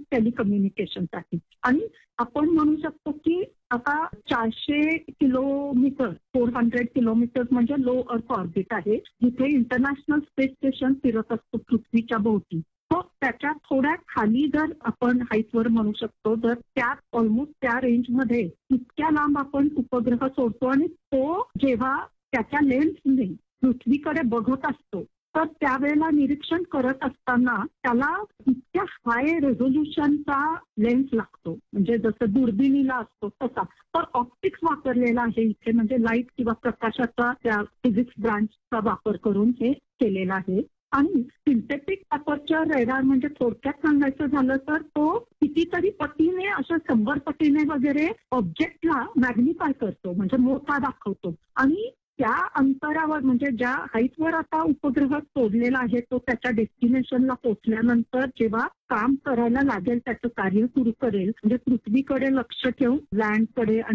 टेलिकम्युनिकेशनसाठी. आणि आपण म्हणू शकतो की आता 400 किलोमीटर 400 किलोमीटर म्हणजे लो अर्थ ऑर्बिट आहे, जिथे इंटरनॅशनल स्पेस स्टेशन फिरत असतो पृथ्वीच्या भोवती. तो त्याच्या थोड्या खाली जर आपण हाईटवर म्हणू शकतो, तर त्या ऑलमोस्ट त्या रेंजमध्ये इतक्या लांब आपण उपग्रह सोडतो आणि तो जेव्हा त्याच्या लेन्सने पृथ्वीकडे बघत असतो, तर त्यावेळेला निरीक्षण करत असताना त्याला इतक्या हाय रेझोल्युशनचा लेन्स लागतो, म्हणजे जसं दुर्बिणीला असतो तसा. तर ऑप्टिक्स वापरलेला आहे इथे, म्हणजे लाईट किंवा प्रकाशाचा त्या फिजिक्स ब्रांचचा वापर करून हे केलेलं आहे. आणि सिंथेटिक अपर्चर रेडार म्हणजे थोडक्यात सांगायचं झालं तर तो कितीतरी पटीने, अशा 100 पटीने वगैरे ऑब्जेक्टला मॅग्निफाय करतो, म्हणजे मोठा दाखवतो. आणि त्या अंतरावर, म्हणजे ज्या हाईटवर आता उपग्रह सोडलेला आहे, तो त्याच्या डेस्टिनेशनला पोहोचल्यानंतर जेव्हा काम करायला लागेल, त्याचं कार्य सुरू करेल, म्हणजे पृथ्वीकडे लक्ष ठेवून लँडकडे आणि